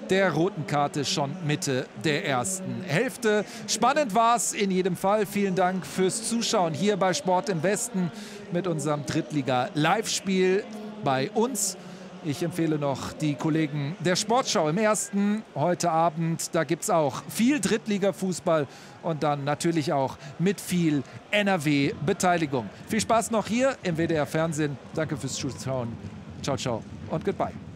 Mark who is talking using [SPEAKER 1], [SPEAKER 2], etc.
[SPEAKER 1] der roten Karte schon Mitte der ersten Hälfte. Spannend war es in jedem Fall. Vielen Dank fürs Zuschauen hier bei Sport im Westen mit unserem Drittliga-Live-Spiel bei uns. Ich empfehle noch die Kollegen der Sportschau im Ersten heute Abend. Da gibt es auch viel Drittliga-Fußball und dann natürlich auch mit viel NRW-Beteiligung. Viel Spaß noch hier im WDR Fernsehen. Danke fürs Zuschauen. Ciao, ciao und goodbye.